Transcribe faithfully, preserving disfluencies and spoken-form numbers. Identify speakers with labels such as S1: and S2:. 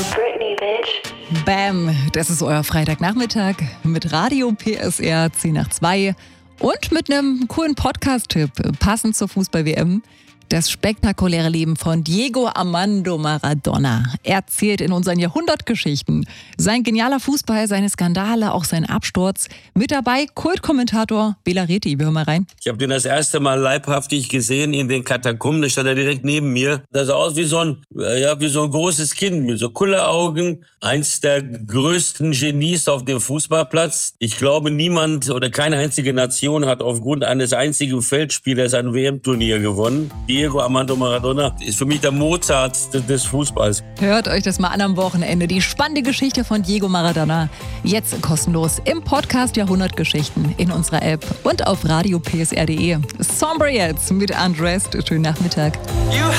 S1: Britney, bitch.
S2: Bam, das ist euer Freitagnachmittag mit Radio P S R zehn nach zwei und mit einem coolen Podcast-Tipp, passend zur Fußball-W M. Das spektakuläre Leben von Diego Armando Maradona erzählt in unseren Jahrhundertgeschichten. Sein genialer Fußball, seine Skandale, auch sein Absturz. Mit dabei Kultkommentator Bela Reti. Wir hören mal rein.
S3: Ich habe den das erste Mal leibhaftig gesehen in den Katakomben. Da stand er direkt neben mir. Das sah aus wie so ein, ja, wie so ein großes Kind mit so Kulleraugen. Eins der größten Genies auf dem Fußballplatz. Ich glaube, niemand oder keine einzige Nation hat aufgrund eines einzigen Feldspielers ein W M-Turnier gewonnen. Diego Armando Maradona ist für mich der Mozart des Fußballs.
S2: Hört euch das mal an am Wochenende. Die spannende Geschichte von Diego Maradona. Jetzt kostenlos im Podcast Jahrhundertgeschichten in unserer App und auf radio p s r punkt d e. Sombre jetzt mit Undressed. Schönen Nachmittag.